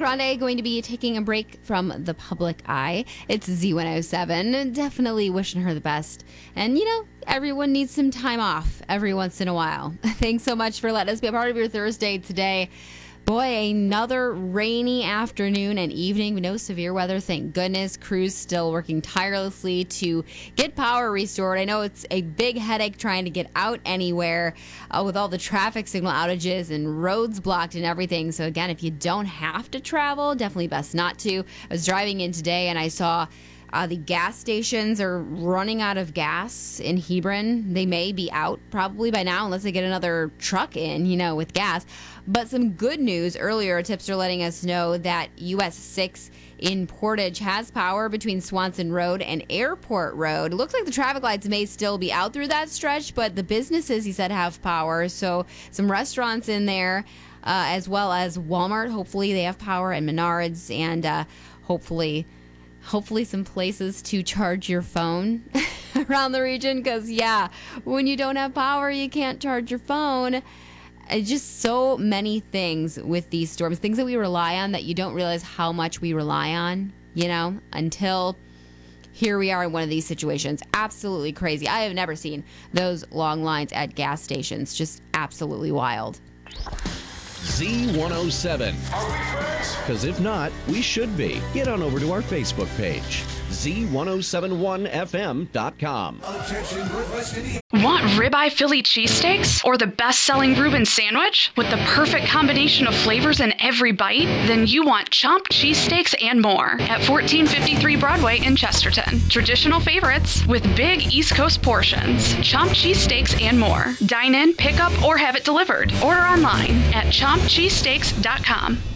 Grande going to be taking a break from the public eye. It's Z107. Definitely wishing her the best. And, everyone needs some time off every once in a while. Thanks so much for letting us be a part of your Thursday today. Boy, another rainy afternoon and evening. No severe weather, thank goodness. Crews still working tirelessly to get power restored. I know it's a big headache trying to get out anywhere with all the traffic signal outages and roads blocked and everything. So again, if you don't have to travel, definitely best not to. I was driving in today and I saw the gas stations are running out of gas in Hebron. They may be out probably by now unless they get another truck in, with gas. But some good news earlier, tips are letting us know that US 6 in Portage has power between Swanson Road and Airport Road. It looks like the traffic lights may still be out through that stretch, but the businesses, he said, have power. So some restaurants in there, as well as Walmart. Hopefully they have power, and Menards, and hopefully some places to charge your phone around the region, because when you don't have power, you can't charge your phone. Just so many things with these storms, things that we rely on that you don't realize how much we rely on, until here we are in one of these situations. Absolutely crazy. I have never seen those long lines at gas stations. Just absolutely wild. Z107. Are we friends? Because if not, we should be. Get on over to our Facebook page, Z1071FM.com. Attention, Northwest Indiana. Want ribeye Philly cheesesteaks or the best-selling Reuben sandwich with the perfect combination of flavors in every bite? Then you want Chomp cheesesteaks and more at 1453 Broadway in Chesterton. Traditional favorites with big East Coast portions. Chomp cheesesteaks and more. Dine in, pick up, or have it delivered. Order online at chompcheesesteaks.com.